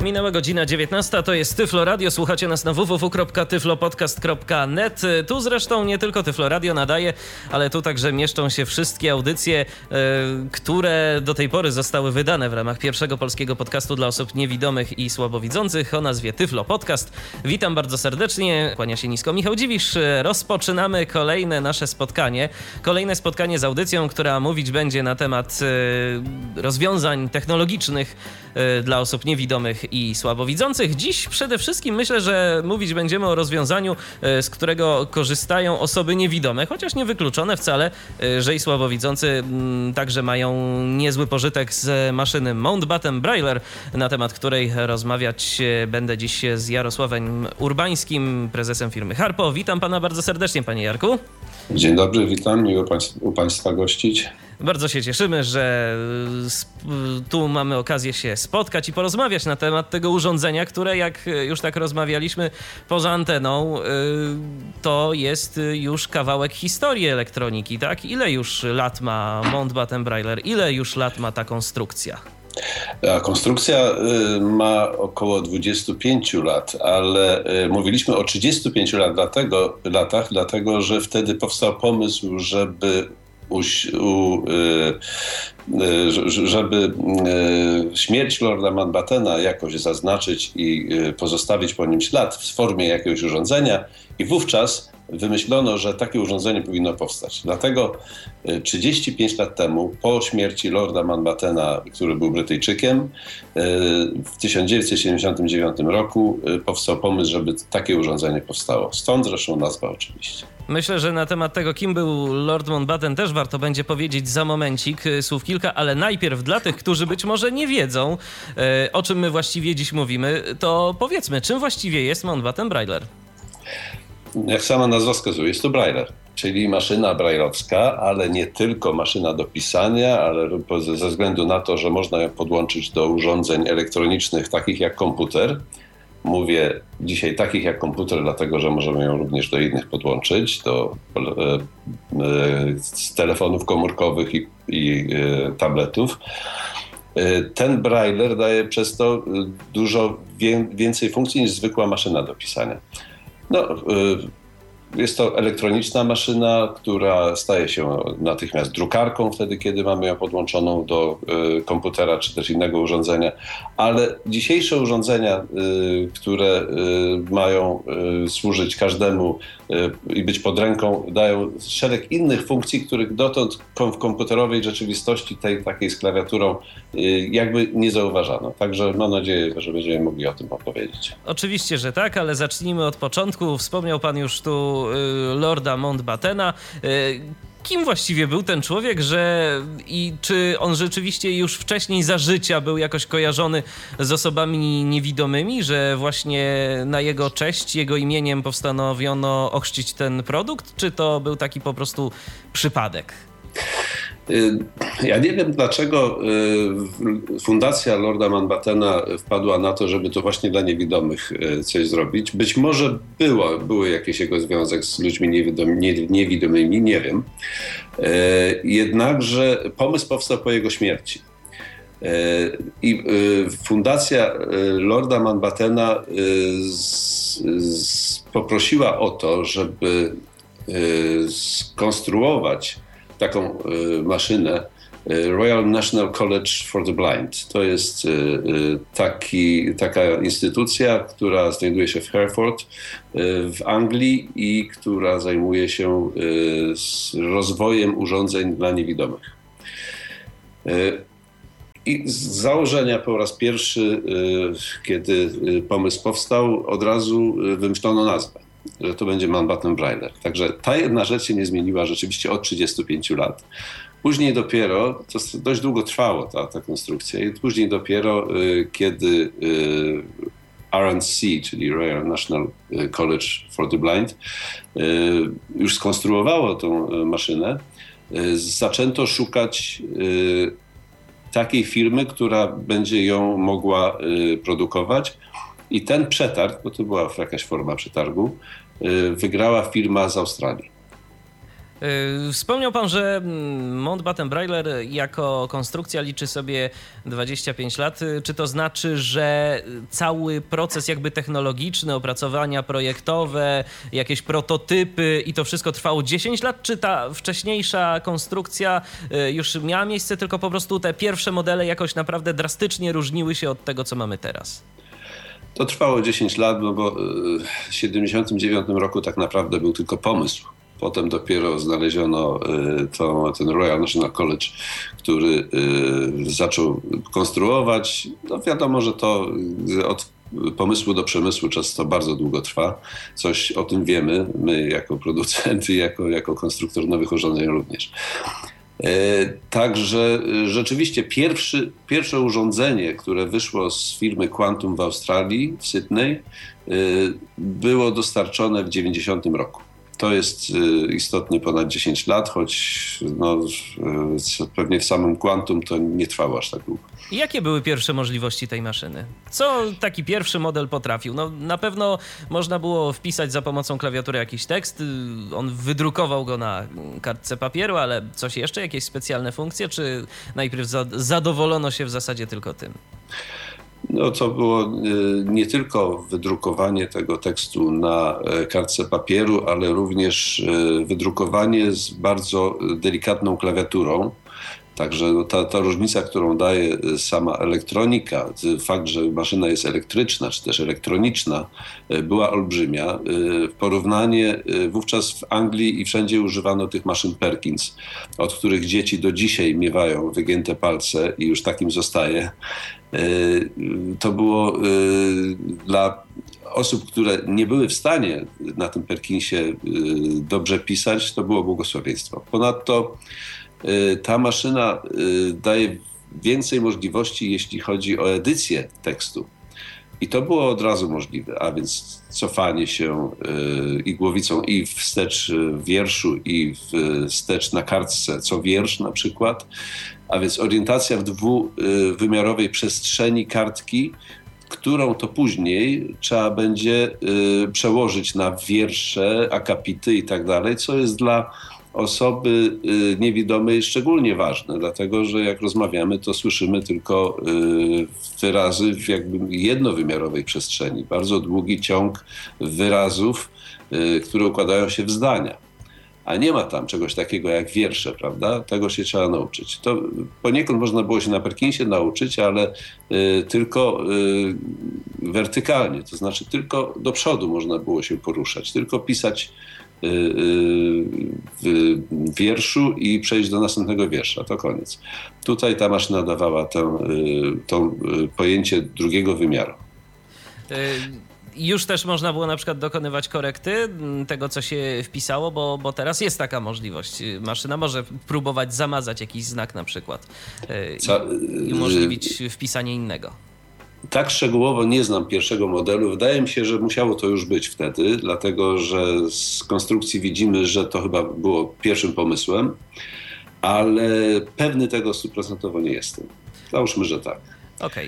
Minęła godzina 19, to jest Tyflo Radio, słuchacie nas na www.tyflopodcast.net. Tu zresztą nie tylko Tyflo Radio nadaje, ale tu także mieszczą się wszystkie audycje, które do tej pory zostały wydane w ramach pierwszego polskiego podcastu dla osób niewidomych i słabowidzących o nazwie Tyflo Podcast. Witam bardzo serdecznie, kłania się nisko Michał Dziwisz. Rozpoczynamy kolejne nasze spotkanie. Kolejne spotkanie z audycją, która mówić będzie na temat rozwiązań technologicznych dla osób niewidomych i słabowidzących. Dziś przede wszystkim myślę, że mówić będziemy o rozwiązaniu, z którego korzystają osoby niewidome, chociaż niewykluczone wcale, że i słabowidzący także mają niezły pożytek z maszyny Mountbatten Brailler, na temat której rozmawiać będę dziś z Jarosławem Urbańskim, prezesem firmy Harpo. Witam pana bardzo serdecznie, panie Jarku. Dzień dobry, witam, miło u państwa gościć. Bardzo się cieszymy, że tu mamy okazję się spotkać i porozmawiać na temat tego urządzenia, które, jak już tak rozmawialiśmy poza anteną, to jest już kawałek historii elektroniki, tak? Ile już lat ma Mountbatten Brailler? Ile już lat ma ta konstrukcja? A konstrukcja ma około 25 lat, ale mówiliśmy o 35 latach, dlatego że wtedy powstał pomysł, żeby śmierć Lorda Mountbattena jakoś zaznaczyć i pozostawić po nim ślad w formie jakiegoś urządzenia, i wówczas wymyślono, że takie urządzenie powinno powstać. Dlatego 35 lat temu, po śmierci Lorda Mountbattena, który był Brytyjczykiem, w 1979 roku powstał pomysł, żeby takie urządzenie powstało. Stąd zresztą nazwa oczywiście. Myślę, że na temat tego, kim był Lord Mountbatten, też warto będzie powiedzieć za momencik słów kilka, ale najpierw dla tych, którzy być może nie wiedzą, o czym my właściwie dziś mówimy, to powiedzmy, czym właściwie jest Mountbatten Brailler? Jak sama nazwa wskazuje, jest to brailler, czyli maszyna braille'owska, ale nie tylko maszyna do pisania, ale ze względu na to, że można ją podłączyć do urządzeń elektronicznych takich jak komputer. Mówię dzisiaj takich jak komputer, dlatego że możemy ją również do innych podłączyć, do telefonów komórkowych i tabletów. Ten brailler daje przez to dużo więcej funkcji niż zwykła maszyna do pisania. Jest to elektroniczna maszyna, która staje się natychmiast drukarką wtedy, kiedy mamy ją podłączoną do komputera czy też innego urządzenia, ale dzisiejsze urządzenia, które mają służyć każdemu i być pod ręką, dają szereg innych funkcji, których dotąd w komputerowej rzeczywistości, tej takiej z klawiaturą, jakby nie zauważano. Także mam nadzieję, że będziemy mogli o tym opowiedzieć. Oczywiście, że tak, ale zacznijmy od początku. Wspomniał pan już tu Lorda Mountbattena. Kim właściwie był ten człowiek, i czy on rzeczywiście już wcześniej za życia był jakoś kojarzony z osobami niewidomymi, że właśnie na jego cześć, jego imieniem postanowiono ochrzcić ten produkt, czy to był taki po prostu przypadek? Ja nie wiem, dlaczego Fundacja Lorda Mountbattena wpadła na to, żeby to właśnie dla niewidomych coś zrobić. Być może były jakiś jego związek z ludźmi niewidomymi, nie wiem. Jednakże pomysł powstał po jego śmierci. I Fundacja Lorda Mountbattena poprosiła o to, żeby skonstruować taką maszynę Royal National College for the Blind. To jest taka instytucja, która znajduje się w Hereford w Anglii i która zajmuje się rozwojem urządzeń dla niewidomych. I z założenia po raz pierwszy, kiedy pomysł powstał, od razu wymyślono nazwę, że to będzie Mountbatten Brailler. Także ta jedna rzecz się nie zmieniła rzeczywiście od 35 lat. Później dopiero, to dość długo trwało ta konstrukcja, i później dopiero kiedy RNC, czyli Royal National College for the Blind, już skonstruowało tą maszynę, zaczęto szukać takiej firmy, która będzie ją mogła produkować. I ten przetarg, bo to była jakaś forma przetargu, wygrała firma z Australii. Wspomniał pan, że Mountbatten Brayler jako konstrukcja liczy sobie 25 lat. Czy to znaczy, że cały proces jakby technologiczny, opracowania projektowe, jakieś prototypy i to wszystko trwało 10 lat? Czy ta wcześniejsza konstrukcja już miała miejsce, tylko po prostu te pierwsze modele jakoś naprawdę drastycznie różniły się od tego, co mamy teraz? To trwało 10 lat, no bo w 1979 roku tak naprawdę był tylko pomysł. Potem dopiero znaleziono ten Royal National College, który zaczął konstruować. No wiadomo, że to od pomysłu do przemysłu często bardzo długo trwa. Coś o tym wiemy, my jako producenty, jako konstruktor nowych urządzeń również. Także rzeczywiście pierwsze urządzenie, które wyszło z firmy Quantum w Australii, w Sydney, było dostarczone w 1990 roku. To jest istotnie ponad 10 lat, choć no, pewnie w samym Quantum to nie trwało aż tak długo. I jakie były pierwsze możliwości tej maszyny? Co taki pierwszy model potrafił? No, na pewno można było wpisać za pomocą klawiatury jakiś tekst, on wydrukował go na kartce papieru, ale coś jeszcze, jakieś specjalne funkcje, czy najpierw zadowolono się w zasadzie tylko tym? No to było nie tylko wydrukowanie tego tekstu na kartce papieru, ale również wydrukowanie z bardzo delikatną klawiaturą. Także no ta różnica, którą daje sama elektronika, fakt, że maszyna jest elektryczna czy też elektroniczna, była olbrzymia. W porównanie wówczas w Anglii i wszędzie używano tych maszyn Perkins, od których dzieci do dzisiaj miewają wygięte palce i już takim zostaje. To było dla osób, które nie były w stanie na tym Perkinsie dobrze pisać, to było błogosławieństwo. Ponadto ta maszyna daje więcej możliwości, jeśli chodzi o edycję tekstu. I to było od razu możliwe, a więc cofanie się igłowicą i wstecz w wierszu, i wstecz na kartce co wiersz na przykład. A więc orientacja w dwuwymiarowej przestrzeni kartki, którą to później trzeba będzie przełożyć na wiersze, akapity i tak dalej, co jest dla osoby niewidomej szczególnie ważne, dlatego że jak rozmawiamy, to słyszymy tylko wyrazy w jakby jednowymiarowej przestrzeni. Bardzo długi ciąg wyrazów, które układają się w zdania. A nie ma tam czegoś takiego jak wiersze, prawda? Tego się trzeba nauczyć. To poniekąd można było się na Perkinsie nauczyć, ale tylko wertykalnie, to znaczy tylko do przodu można było się poruszać, tylko pisać w wierszu i przejść do następnego wiersza. To koniec. Tutaj ta maszyna dawała to pojęcie drugiego wymiaru. Już też można było na przykład dokonywać korekty tego, co się wpisało, bo teraz jest taka możliwość. Maszyna może próbować zamazać jakiś znak na przykład i umożliwić wpisanie innego. Tak szczegółowo nie znam pierwszego modelu. Wydaje mi się, że musiało to już być wtedy, dlatego że z konstrukcji widzimy, że to chyba było pierwszym pomysłem, ale pewny tego 100% nie jestem. Załóżmy, że tak. Okej.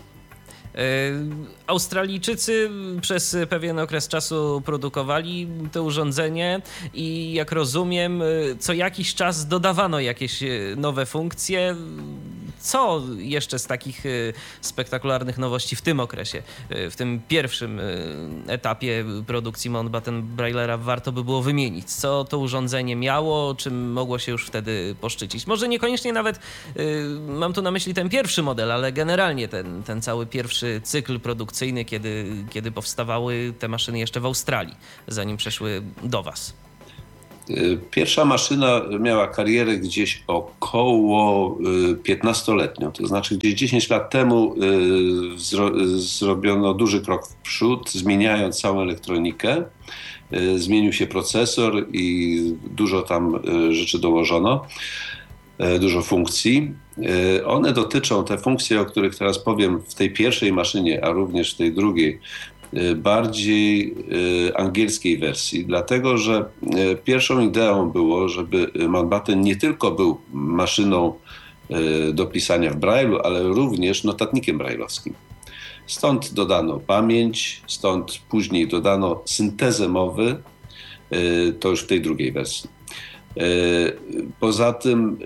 Australijczycy przez pewien okres czasu produkowali to urządzenie i jak rozumiem, co jakiś czas dodawano jakieś nowe funkcje. Co jeszcze z takich spektakularnych nowości w tym okresie, w tym pierwszym etapie produkcji Mountbatten Braylera warto by było wymienić? Co to urządzenie miało, czym mogło się już wtedy poszczycić? Może niekoniecznie nawet mam tu na myśli ten pierwszy model, ale generalnie ten cały pierwszy cykl produkcyjny, kiedy powstawały te maszyny jeszcze w Australii, zanim przeszły do was. Pierwsza maszyna miała karierę gdzieś około 15-letnią, to znaczy gdzieś 10 lat temu zrobiono duży krok w przód, zmieniając całą elektronikę. Zmienił się procesor i dużo tam rzeczy dołożono, dużo funkcji. One dotyczą, te funkcje, o których teraz powiem, w tej pierwszej maszynie, a również w tej drugiej, bardziej angielskiej wersji, dlatego że pierwszą ideą było, żeby Mountbatten nie tylko był maszyną do pisania w Braille'u, ale również notatnikiem brajlowskim. Stąd dodano pamięć, stąd później dodano syntezę mowy, to już w tej drugiej wersji. Poza tym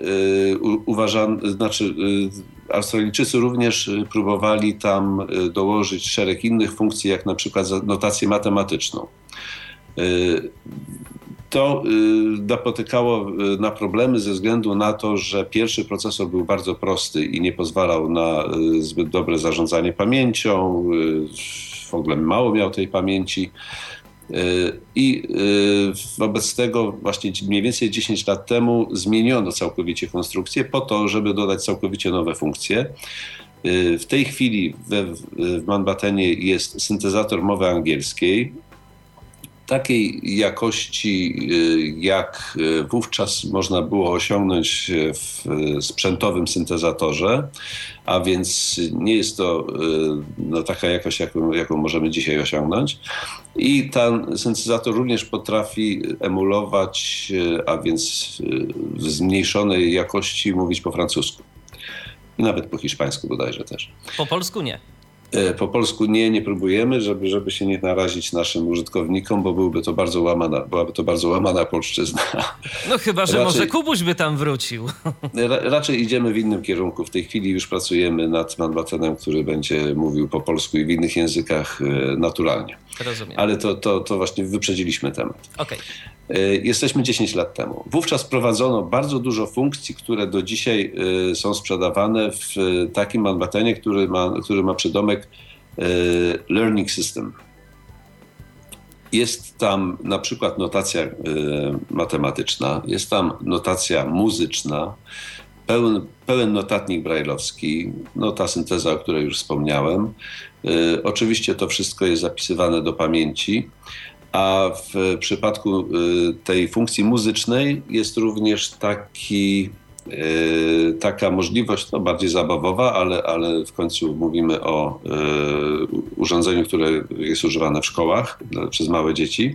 Australijczycy również próbowali tam dołożyć szereg innych funkcji, jak na przykład notację matematyczną. To napotykało na problemy ze względu na to, że pierwszy procesor był bardzo prosty i nie pozwalał na zbyt dobre zarządzanie pamięcią, w ogóle mało miał tej pamięci. I wobec tego właśnie mniej więcej 10 lat temu zmieniono całkowicie konstrukcję po to, żeby dodać całkowicie nowe funkcje. W tej chwili w Manbattenie jest syntezator mowy angielskiej, takiej jakości, jak wówczas można było osiągnąć w sprzętowym syntezatorze, a więc nie jest to taka jakość, jaką możemy dzisiaj osiągnąć. I ten syntezator również potrafi emulować, a więc w zmniejszonej jakości mówić po francusku. I nawet po hiszpańsku bodajże też. Po polsku nie. Po polsku nie próbujemy, żeby się nie narazić naszym użytkownikom, bo byłaby to bardzo łamana polszczyzna. No chyba, że może Kubuś by tam wrócił. Raczej idziemy w innym kierunku. W tej chwili już pracujemy nad Manbattenem, który będzie mówił po polsku i w innych językach naturalnie. Rozumiem. Ale to właśnie wyprzedziliśmy temat. Okay. Jesteśmy 10 lat temu. Wówczas wprowadzono bardzo dużo funkcji, które do dzisiaj są sprzedawane w takim Manbattenie, który ma przydomek Learning System. Jest tam na przykład notacja matematyczna, jest tam notacja muzyczna, pełen notatnik brajlowski, ta synteza, o której już wspomniałem. Oczywiście to wszystko jest zapisywane do pamięci. A w przypadku tej funkcji muzycznej jest również taka możliwość, bardziej zabawowa, ale w końcu mówimy o urządzeniu, które jest używane w szkołach przez małe dzieci,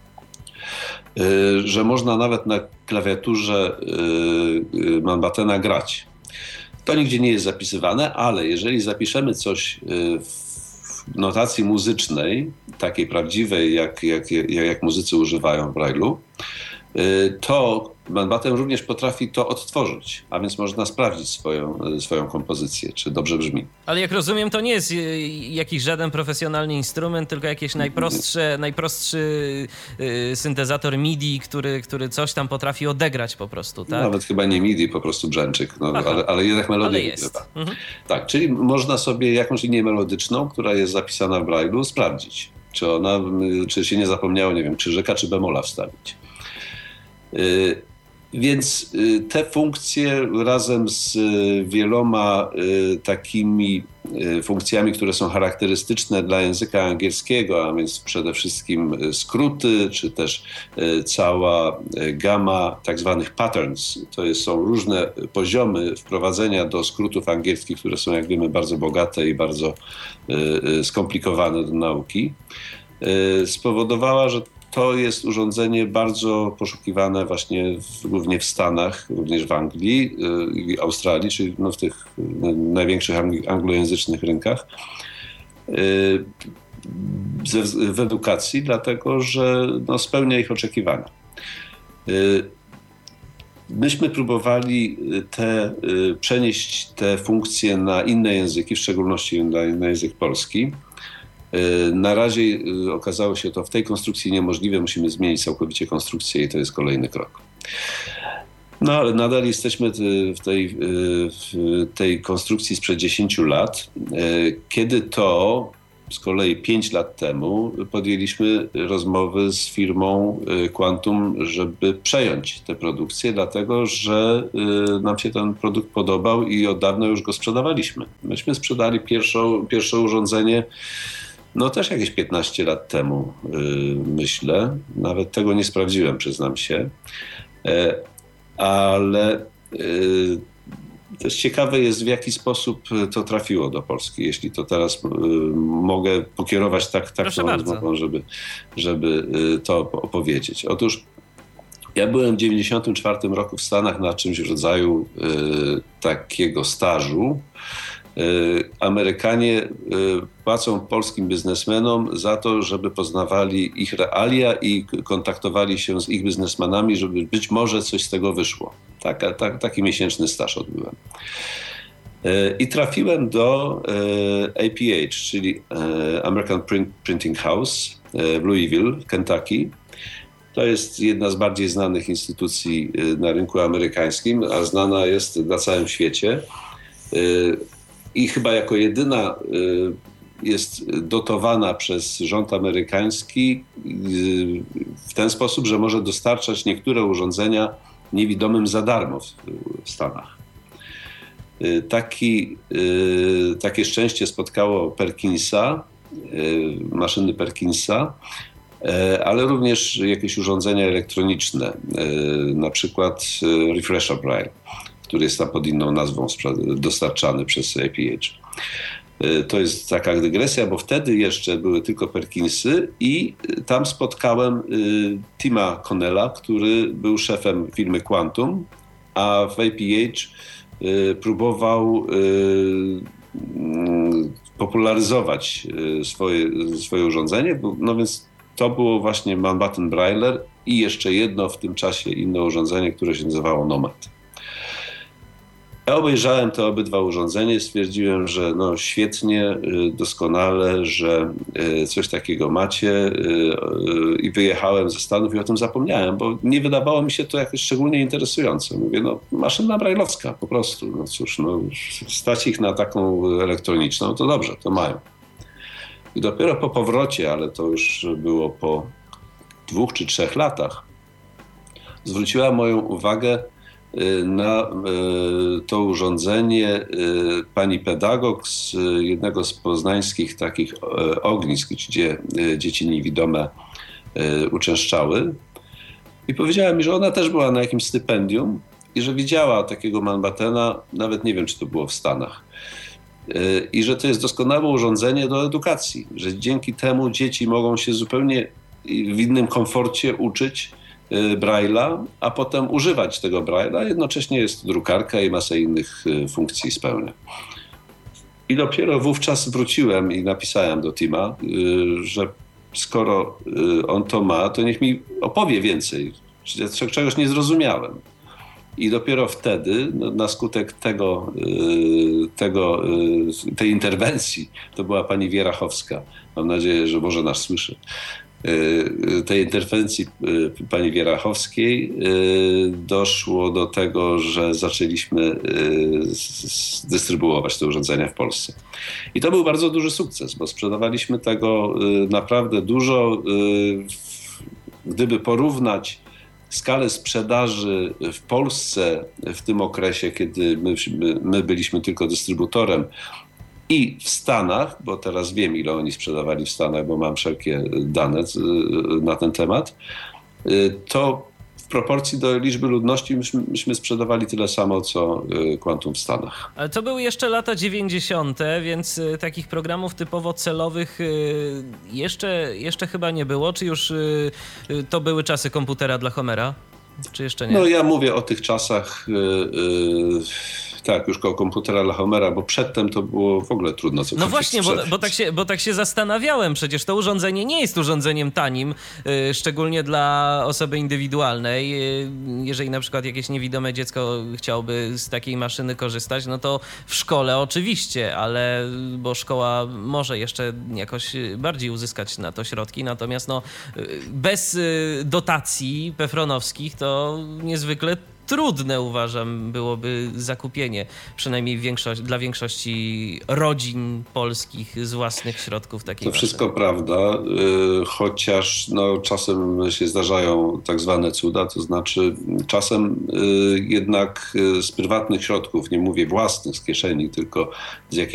że można nawet na klawiaturze Manbattena grać. To nigdzie nie jest zapisywane, ale jeżeli zapiszemy coś w notacji muzycznej, takiej prawdziwej, jak muzycy używają w Braille'u, to Manbatten również potrafi to odtworzyć, a więc można sprawdzić swoją kompozycję, czy dobrze brzmi. Ale jak rozumiem, to nie jest jakiś żaden profesjonalny instrument, tylko jakiś najprostszy syntezator MIDI, który coś tam potrafi odegrać po prostu, tak? Nawet chyba nie MIDI, po prostu brzęczyk, ale jednak melodia wygrywa. Tak, czyli można sobie jakąś linię melodyczną, która jest zapisana w Braille'u, sprawdzić, czy się nie zapomniało, nie wiem, krzyżyka czy bemola wstawić. Więc te funkcje razem z wieloma takimi funkcjami, które są charakterystyczne dla języka angielskiego, a więc przede wszystkim skróty, czy też cała gama tak zwanych patterns. Są różne poziomy wprowadzenia do skrótów angielskich, które są, jak wiemy, bardzo bogate i bardzo skomplikowane do nauki. Spowodowała, że to jest urządzenie bardzo poszukiwane właśnie głównie w Stanach, również w Anglii i Australii, czyli w tych największych anglojęzycznych rynkach w edukacji, dlatego że spełnia ich oczekiwania. Myśmy próbowali przenieść te funkcje na inne języki, w szczególności na język polski. Na razie okazało się to w tej konstrukcji niemożliwe. Musimy zmienić całkowicie konstrukcję i to jest kolejny krok. Ale nadal jesteśmy w tej konstrukcji sprzed 10 lat, kiedy to z kolei 5 lat temu podjęliśmy rozmowy z firmą Quantum, żeby przejąć tę produkcję, dlatego że nam się ten produkt podobał i od dawna już go sprzedawaliśmy. Myśmy sprzedali pierwsze urządzenie też jakieś 15 lat temu, myślę. Nawet tego nie sprawdziłem, przyznam się. Ale też ciekawe jest, w jaki sposób to trafiło do Polski. Jeśli to teraz mogę pokierować taką rozmową, żeby to opowiedzieć. Otóż ja byłem w 1994 roku w Stanach na czymś w rodzaju takiego stażu Amerykanie płacą polskim biznesmenom za to, żeby poznawali ich realia i kontaktowali się z ich biznesmenami, żeby być może coś z tego wyszło. Taki miesięczny staż odbyłem. I trafiłem do APH, czyli American Printing House w Louisville, Kentucky. To jest jedna z bardziej znanych instytucji na rynku amerykańskim, a znana jest na całym świecie. I chyba jako jedyna jest dotowana przez rząd amerykański w ten sposób, że może dostarczać niektóre urządzenia niewidomym za darmo w Stanach. Takie szczęście spotkało Perkinsa, maszyny Perkinsa, ale również jakieś urządzenia elektroniczne, na przykład Refresher Braille, który jest tam pod inną nazwą dostarczany przez APH. To jest taka dygresja, bo wtedy jeszcze były tylko Perkinsy i tam spotkałem Tima Connella, który był szefem firmy Quantum, a w APH próbował popularyzować swoje urządzenie, no więc to było właśnie Manbattan Brailler i jeszcze jedno w tym czasie inne urządzenie, które się nazywało Nomad. Ja obejrzałem te obydwa urządzenia i stwierdziłem, że no świetnie, doskonale, że coś takiego macie i wyjechałem ze Stanów i o tym zapomniałem, bo nie wydawało mi się to jakoś szczególnie interesujące. Mówię, no maszyna brajlowska po prostu, no cóż, no stać ich na taką elektroniczną, to dobrze, to mają. I dopiero po powrocie, ale to już było po 2 czy 3 latach, zwróciła moją uwagę na to urządzenie pani pedagog z jednego z poznańskich takich ognisk, gdzie dzieci niewidome uczęszczały. I powiedziała mi, że ona też była na jakimś stypendium i że widziała takiego Manbattana, nawet nie wiem, czy to było w Stanach. I że to jest doskonałe urządzenie do edukacji, że dzięki temu dzieci mogą się zupełnie w innym komforcie uczyć Braille'a, a potem używać tego Braille'a. Jednocześnie jest drukarka i masę innych funkcji spełnia. I dopiero wówczas wróciłem i napisałem do Tima, że skoro on to ma, to niech mi opowie więcej. Czegoś nie zrozumiałem. I dopiero wtedy, no, na skutek tej interwencji, to była pani Wierachowska, mam nadzieję, że może nas słyszy, tej interwencji pani Wierachowskiej doszło do tego, że zaczęliśmy dystrybuować te urządzenia w Polsce. I to był bardzo duży sukces, bo sprzedawaliśmy tego naprawdę dużo. Gdyby porównać skalę sprzedaży w Polsce w tym okresie, kiedy my byliśmy tylko dystrybutorem, i w Stanach, bo teraz wiem, ile oni sprzedawali w Stanach, bo mam wszelkie dane na ten temat, to w proporcji do liczby ludności myśmy sprzedawali tyle samo, co Quantum w Stanach. Ale to były jeszcze lata 90., więc takich programów typowo celowych jeszcze chyba nie było. Czy już to były czasy komputera dla Homera? Czy jeszcze nie? No ja mówię o tych czasach... Tak, już koło komputera dla Homera, bo przedtem to było w ogóle trudno cokolwiek. No właśnie, bo tak się zastanawiałem. Przecież to urządzenie nie jest urządzeniem tanim, szczególnie dla osoby indywidualnej. Jeżeli na przykład jakieś niewidome dziecko chciałoby z takiej maszyny korzystać, no to w szkole oczywiście, ale bo szkoła może jeszcze jakoś bardziej uzyskać na to środki, natomiast no, bez dotacji pefronowskich to niezwykle trudne, uważam, byłoby zakupienie, przynajmniej dla większości rodzin polskich z własnych środków takiej maszyny. To wszystko prawda, chociaż no, czasem się zdarzają tak zwane cuda, to znaczy czasem jednak z prywatnych środków, nie mówię własnych z kieszeni, tylko z jakichś